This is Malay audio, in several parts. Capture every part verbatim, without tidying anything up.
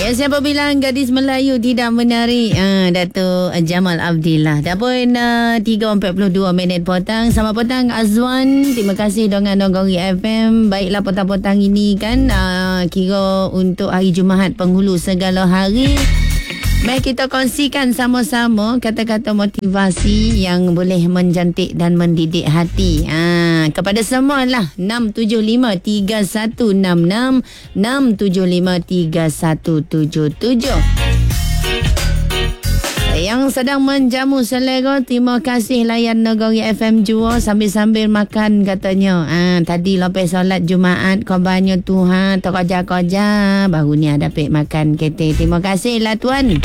Ya, siapa bilang gadis Melayu tidak menarik? Ah, Dato' Jamal Abdillah. Dah pun uh, tiga empat puluh dua minit petang. Selamat petang Azwan. Terima kasih dengan Nogori F M. Baiklah, petang-petang ini kan uh, kira untuk hari Jumaat penghulu segala hari. Baik, kita kongsikan sama-sama kata-kata motivasi yang boleh mencantik dan mendidik hati. Ha, kepada semua lah. enam tujuh lima tiga satu enam enam enam tujuh lima tiga satu tujuh tujuh. Yang sedang menjamu selera, terima kasih layan Nogori F M jua sambil-sambil makan katanya. Ha, tadi lepas solat Jumaat, korbannya Tuhan, terkoja-koja. Baru ni ada dapat makan kete. Terima kasih lah tuan.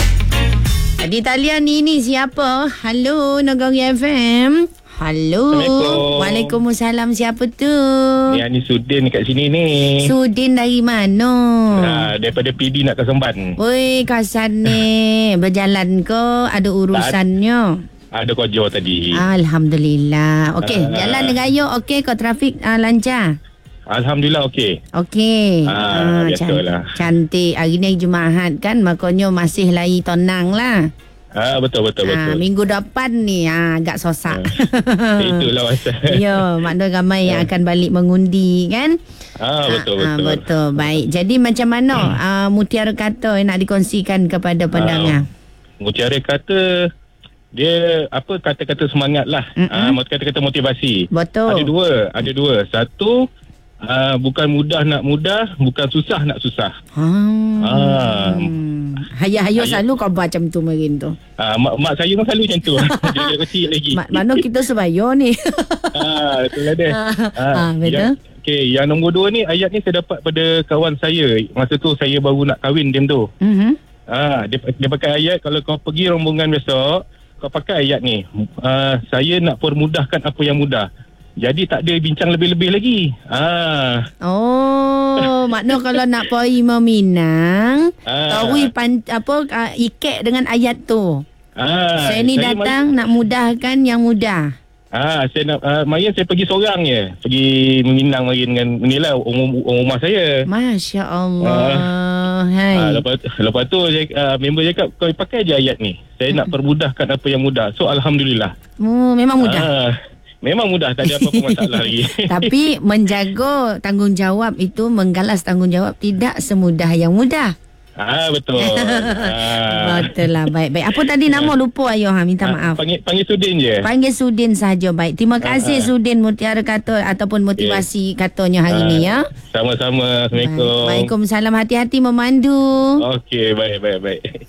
Di talian ini siapa? Halo Nogori F M. Halo. Assalamualaikum. Waalaikumsalam. Siapa tu? Ya, ni Sudin kat sini ni. Sudin dari mana? Ha, daripada P D nak ke Semban. Oi, kasan ni. Berjalan ke? Ada urusannya? Ada kerja tadi. Alhamdulillah. Okey, Ah. jalan raya okey ke, trafik uh, lancar? Alhamdulillah okey. Okey. Ah, biasalah. Cantik. Hari ni Jumaat kan, makanya masih lagi tenang lah. Ah, betul betul Ah, betul. minggu depan ni ah, agak sosak. Itulah pasal. Ya, maknanya ramai yang akan balik mengundi kan? Ah, betul Ah, betul. betul. Baik. Jadi macam mana ah, mutiara kata yang nak dikongsikan kepada pendengar? Mutiara kata dia apa kata-kata semangat lah. Ah, kata-kata motivasi. Betul. Ada dua, ada dua. Satu, ah, bukan mudah nak mudah, bukan susah nak susah. Hmm. Ah. Hayat-hayat Hayat. selalu kau buat macam tu Marin tu. Ah, mak, mak saya pun selalu macam tu. Dia kecil lagi. Mak, mana kita sebaya ni? Ah, betul lah dia. Ah, betul. Yang, okay, yang nombor dua ni, ayat ni saya dapat pada kawan saya. Masa tu saya baru nak kahwin dia tu. Mhm. Ah, dia, dia pakai ayat, kalau kau pergi rombongan besok, kau pakai ayat ni. Ah, saya nak permudahkan apa yang mudah. Jadi tak ada bincang lebih-lebih lagi. Ah. Oh, makna kalau nak pergi meminang, Ah. tahu pan apa uh, ikat dengan ayat tu. Ah, Saya ni saya datang nak mudahkan yang mudah. Ah, saya nak uh, Mayan saya pergi seorang je. Pergi meminang Mayan dengan inilah umum, umum rumah saya. Masya Allah. Hai. Ah, lepas, lepas tu saya, uh, member cakap kau pakai je ayat ni. Saya nak permudahkan apa yang mudah. So alhamdulillah. Oh, memang mudah. Ah, memang mudah, tak ada apa-apa masalah lagi. Tapi menjaga tanggungjawab itu, menggalas tanggungjawab tidak semudah yang mudah. Ah, betul. ah. Betul lah. Baik, baik. Apa tadi nama lupa ayah? Ha, minta maaf. Ah, panggil panggil Sudin je. Panggil Sudin saja. Baik. Terima kasih Ah, ah. Sudin, mutiara kata ataupun motivasi katanya hari Ah, ni ya. Sama-sama. Assalamualaikum. Waalaikumsalam. Hati-hati memandu. Okey, baik baik baik.